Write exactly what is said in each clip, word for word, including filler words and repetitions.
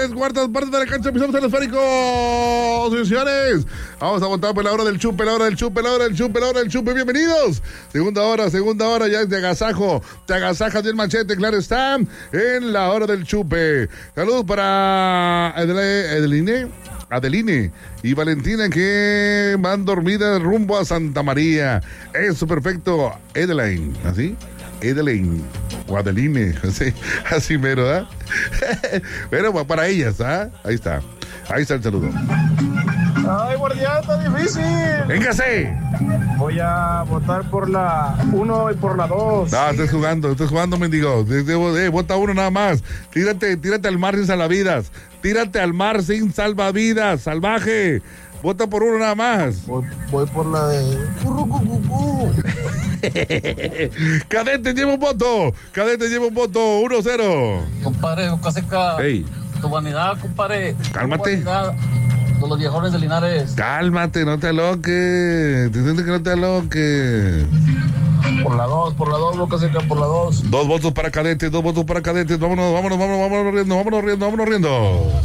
tres cuartas partes de la cancha, pisamos el esférico, señores. Vamos a votar por la hora del chupe, la hora del chupe, la hora del chupe, la hora del chupe. Bienvenidos. Segunda hora, segunda hora, ya es de agasajo. Te agasajas del machete, claro está, en la hora del chupe. Saludos para Adeline, Adeline y Valentina, que van dormidas rumbo a Santa María. Eso, perfecto. Adeline, ¿así? Adeline o Adeline, así, así mero, ¿ah? ¿eh? Pero para ellas, ¿ah? ¿eh? Ahí está. Ahí está el saludo. Ay, guardián, está difícil. ¡Véngase! Voy a votar por la uno y por la dos. No, estás jugando, estás jugando, mendigo. Eh, vota uno nada más. Tírate, tírate al mar sin salvavidas. Tírate al mar sin salvavidas, salvaje. Vota por uno nada más. Voy, voy por la de... Cadete lleva un voto. Cadete lleva un voto. uno cero. Compadre, Ocaseca. Hey. Tu vanidad, compadre. Cálmate. Tu vanidad de los viejones de Linares. Cálmate, no te aloques. Te siento que no te aloques. Por la dos, por la dos, Ocaseca, por la dos. Dos votos para Cadete, dos votos para Cadete. Vámonos, vámonos, vámonos, vámonos riendo, vámonos riendo, vámonos riendo.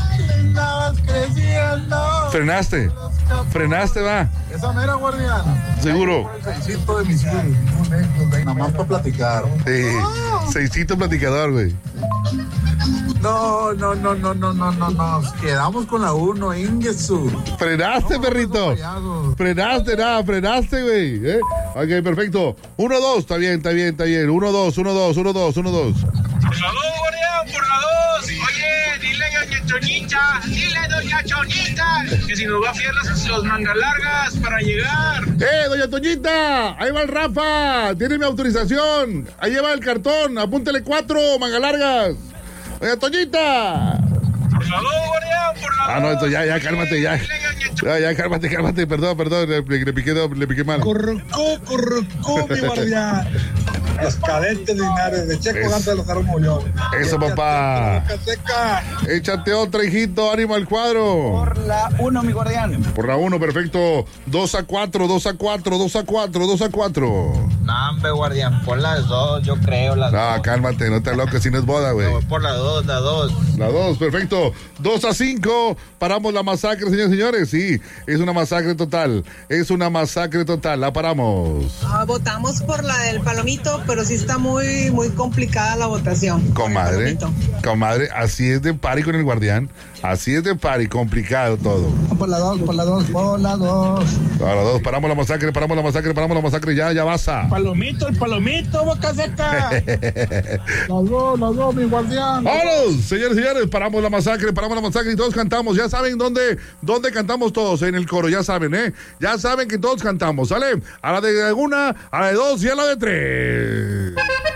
Frenaste, frenaste, va. Esa mera, guardián. Seguro. Seisito de mis hijos. Nada más para platicar. Sí, seisito platicador, güey. No, no, no, no, no, no, no, nos quedamos con la uno, Ingesu. Frenaste, no, perrito. Frenaste, nada, frenaste, güey. ¿Eh? Ok, perfecto. Uno, dos, está bien, está bien, está bien. Uno, dos, uno, dos, uno, dos, uno, dos. Por la dos, guardián, por la dos. Oye, dile a doña Chonita, dile a doña Chonita, que si nos va a fiar las, los mangas largas para llegar. ¡Eh, doña Toñita! Ahí va el Rafa, tiene mi autorización. Ahí lleva el cartón, apúntele cuatro mangas largas. ¡Doña Toñita! Por la dos, guardián, por la dos. Ah, no, esto ya, ya, cálmate, ya. Ya, ya, cálmate, cálmate, perdón, perdón, le, le, piqué, le piqué mal. Corrucó, corrucó, mi guardián. Los cadentes de Linares, de Checo Gante de los Arroyos. Eso, papá. Échate otra, hijito, ánimo al cuadro. Por la uno, mi guardián. Por la uno, perfecto. Dos a cuatro, dos a cuatro, dos a cuatro, dos a cuatro. No, hombre, guardián, por las dos, yo creo, las ah, dos. Cálmate, no te aloques, si no es boda, güey. No, por la dos, la dos. La dos, perfecto. Dos a cinco, paramos la masacre, señores y señores. Sí, es una masacre total. Es una masacre total, la paramos. Ah, votamos por la del palomito, pero sí está muy, muy complicada la votación. Comadre, comadre, así es de pari con el guardián. Así es de pari, complicado todo. Por la dos, por la dos, por la dos. Por la dos, paramos la masacre, paramos la masacre, paramos la masacre, ya, ya basta. Palomito, el palomito, boca seca. Las dos, las dos, mi guardián. ¡Vámonos! Señores y señores, paramos la masacre, paramos la masacre y todos cantamos. Ya saben dónde, dónde cantamos todos en el coro, ya saben, ¿eh? Ya saben que todos cantamos, ¿sale? A la de una, a la de dos y a la de tres.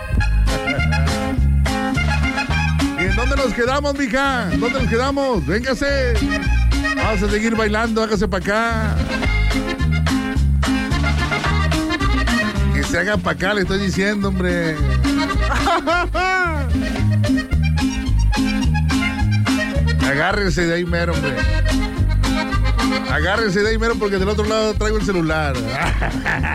¿Y en dónde nos quedamos, mija? ¿Dónde nos quedamos? Véngase. Vamos a seguir bailando, hágase para acá. Que se haga para acá, le estoy diciendo, hombre. Agárrense de ahí mero, hombre. Agárrense de ahí mero porque del otro lado traigo el celular.